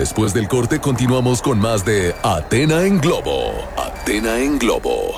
Después del corte continuamos con más de Athena en Globo. Athena en Globo.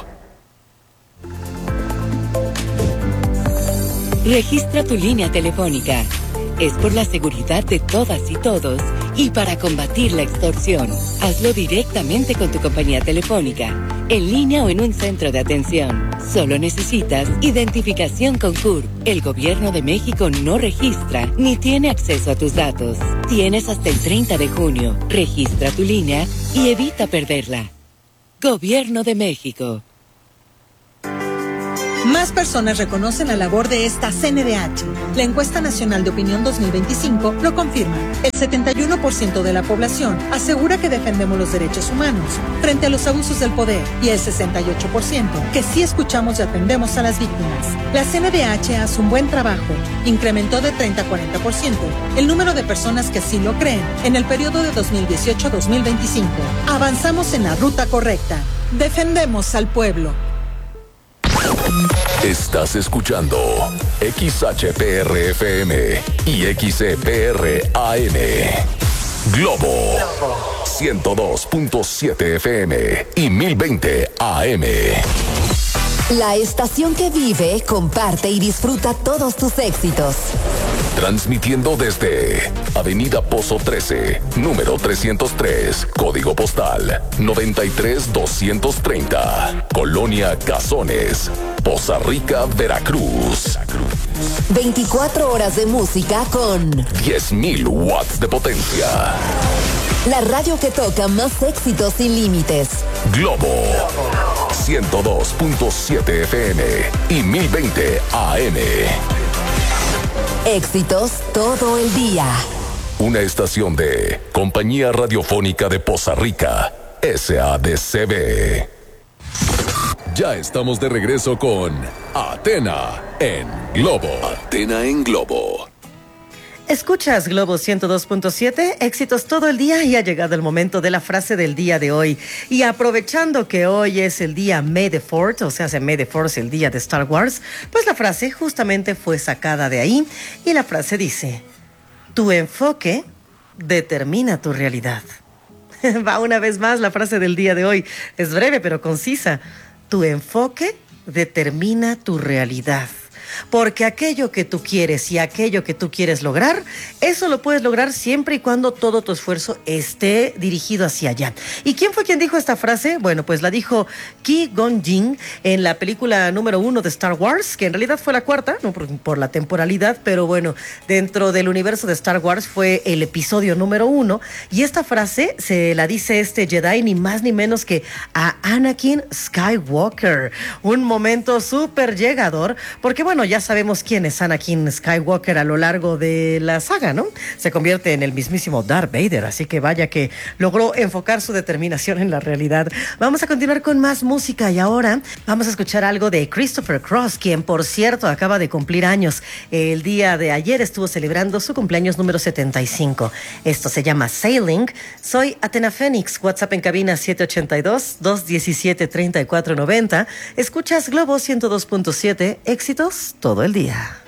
Registra tu línea telefónica. Es por la seguridad de todas y todos y para combatir la extorsión. Hazlo directamente con tu compañía telefónica, en línea o en un centro de atención. Solo necesitas identificación con CURP. El Gobierno de México no registra ni tiene acceso a tus datos. Tienes hasta el 30 de junio. Registra tu línea y evita perderla. Gobierno de México. Más personas reconocen la labor de esta CNDH. La Encuesta Nacional de Opinión 2025 lo confirma. El 71% de la población asegura que defendemos los derechos humanos frente a los abusos del poder y el 68% que sí escuchamos y atendemos a las víctimas. La CNDH hace un buen trabajo. Incrementó de 30 a 40% el número de personas que así lo creen en el periodo de 2018 a 2025. Avanzamos en la ruta correcta. Defendemos al pueblo. Estás escuchando XHPR-FM y XCPR-AM. Globo 102.7 FM y 1020 AM. La estación que vive, comparte y disfruta todos tus éxitos. Transmitiendo desde Avenida Pozo 13, número 303, código postal 93230, Colonia Cazones, Poza Rica, Veracruz. 24 horas de música con 10,000 watts de potencia. La radio que toca más éxitos sin límites. Globo 102.7 FM y 1020 AM. Éxitos todo el día. Una estación de Compañía Radiofónica de Poza Rica, SADCB. Ya estamos de regreso con Athena en Globo. Athena en Globo. Escuchas Globo 102.7, éxitos todo el día y ha llegado el momento de la frase del día de hoy. Y aprovechando que hoy es el día May the 4th, o sea, May the 4th, el día de Star Wars, pues la frase justamente fue sacada de ahí y la frase dice: tu enfoque determina tu realidad. Va una vez más la frase del día de hoy, es breve pero concisa. Tu enfoque determina tu realidad. Porque aquello que tú quieres y aquello que tú quieres lograr, eso lo puedes lograr siempre y cuando todo tu esfuerzo esté dirigido hacia allá. ¿Y quién fue quien dijo esta frase? Bueno, pues la dijo Qui-Gon Jinn en la película número 1 de Star Wars, que en realidad fue la cuarta, no por la temporalidad, pero bueno, dentro del universo de Star Wars fue el episodio número 1, y esta frase se la dice este Jedi ni más ni menos que a Anakin Skywalker. Un momento súper llegador, porque bueno, ya sabemos quién es Anakin Skywalker a lo largo de la saga, ¿no? Se convierte en el mismísimo Darth Vader, así que vaya que logró enfocar su determinación en la realidad. Vamos a continuar con más música y ahora vamos a escuchar algo de Christopher Cross, quien por cierto acaba de cumplir años. El día de ayer estuvo celebrando su cumpleaños número 75. Esto se llama Sailing. Soy Athena Fénix, WhatsApp en cabina 782-217-3490. Escuchas Globo 102.7, éxitos todo el día.